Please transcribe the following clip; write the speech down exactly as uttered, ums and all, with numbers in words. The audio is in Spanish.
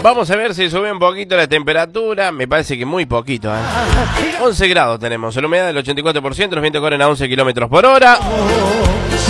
Vamos a ver si sube un poquito la temperatura. Me parece que muy poquito, ¿eh? once grados tenemos. La humedad del ochenta y cuatro por ciento. Los vientos corren a once kilómetros por hora.